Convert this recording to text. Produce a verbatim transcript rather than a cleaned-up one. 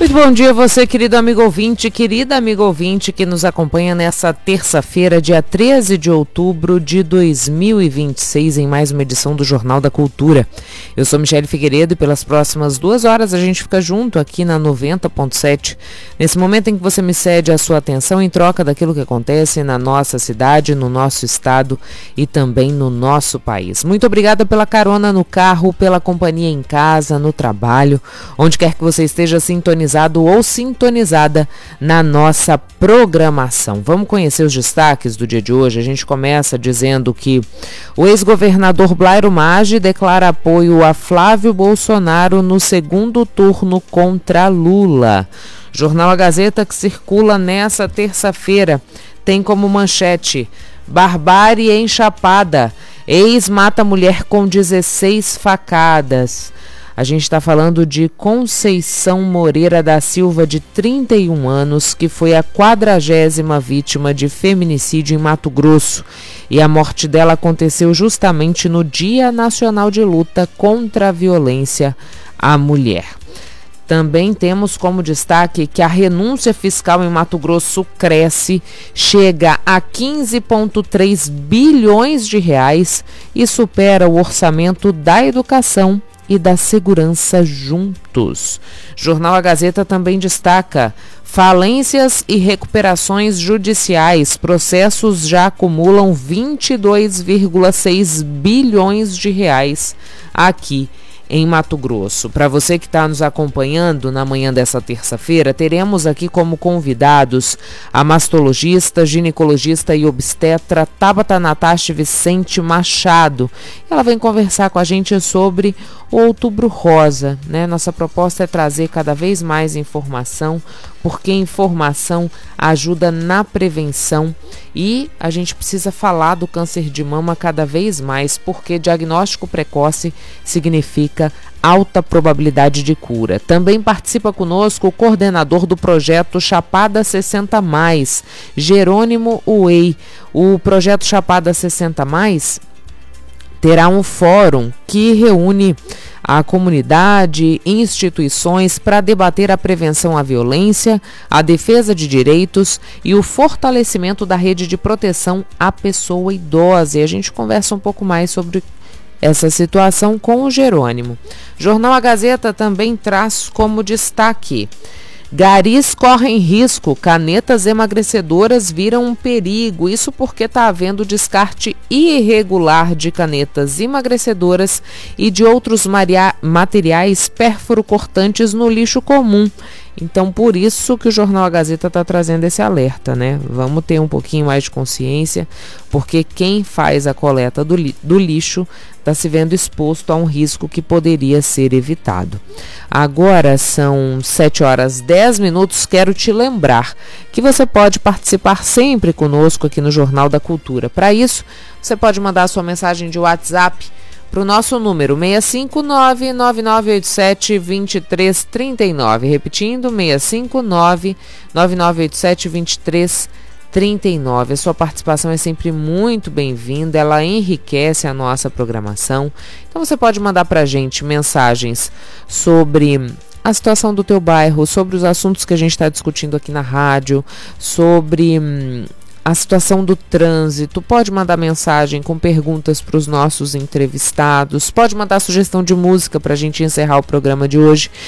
Muito bom dia a você, querido amigo ouvinte, querida amiga ouvinte que nos acompanha nessa terça-feira, dia treze de outubro de dois mil e vinte e seis, em mais uma edição do Jornal da Cultura. Eu sou Michele Figueiredo e pelas próximas duas horas a gente fica junto aqui na noventa ponto sete, nesse momento em que você me cede a sua atenção em troca daquilo que acontece na nossa cidade, no nosso estado e também no nosso país. Muito obrigada pela carona no carro, pela companhia em casa, no trabalho, onde quer que você esteja sintonizado ou sintonizada na nossa programação. Vamos conhecer os destaques do dia de hoje. A gente começa dizendo que o ex-governador Blairo Maggi declara apoio a Flávio Bolsonaro no segundo turno contra Lula. Jornal A Gazeta, que circula nessa terça-feira, tem como manchete: barbárie em Chapada, ex mata mulher com dezesseis facadas. A gente está falando de Conceição Moreira da Silva, de trinta e um anos, que foi a quadragésima vítima de feminicídio em Mato Grosso. E a morte dela aconteceu justamente no Dia Nacional de Luta contra a Violência à Mulher. Também temos como destaque que a renúncia fiscal em Mato Grosso cresce, chega a quinze vírgula três bilhões de reais e supera o orçamento da educação e da segurança juntos. Jornal A Gazeta também destaca falências e recuperações judiciais. Processos já acumulam vinte e dois vírgula seis bilhões de reais aqui em Mato Grosso. Para você que está nos acompanhando na manhã dessa terça-feira, teremos aqui como convidados a mastologista, ginecologista e obstetra Tabata Natasha Vicente Machado. Ela vem conversar com a gente sobre o Outubro Rosa, né? Nossa proposta é trazer cada vez mais informação, porque informação ajuda na prevenção e a gente precisa falar do câncer de mama cada vez mais, porque diagnóstico precoce significa alta probabilidade de cura. Também participa conosco o coordenador do projeto Chapada sessenta mais, Jerônimo Uei. O projeto Chapada sessenta mais terá um fórum que reúne a comunidade e instituições para debater a prevenção à violência, a defesa de direitos e o fortalecimento da rede de proteção à pessoa idosa. E a gente conversa um pouco mais sobre essa situação com o Jerônimo. Jornal A Gazeta também traz como destaque: garis correm risco, canetas emagrecedoras viram um perigo. Isso porque está havendo descarte irregular de canetas emagrecedoras e de outros materiais pérfuro-cortantes no lixo comum. Então, por isso que o Jornal A Gazeta está trazendo esse alerta, né? Vamos ter um pouquinho mais de consciência, porque quem faz a coleta do, li- do lixo está se vendo exposto a um risco que poderia ser evitado. Agora são sete horas e dez minutos. Quero te lembrar que você pode participar sempre conosco aqui no Jornal da Cultura. Para isso, você pode mandar a sua mensagem de WhatsApp para o nosso número seis cinco nove, nove nove oito sete, dois três três nove. Repetindo, seis cinco nove, nove nove oito sete, dois três três nove. A sua participação é sempre muito bem-vinda, ela enriquece a nossa programação. Então você pode mandar para a gente mensagens sobre a situação do teu bairro, sobre os assuntos que a gente está discutindo aqui na rádio, sobre Hum, a situação do trânsito. Pode mandar mensagem com perguntas para os nossos entrevistados, pode mandar sugestão de música para a gente encerrar o programa de hoje.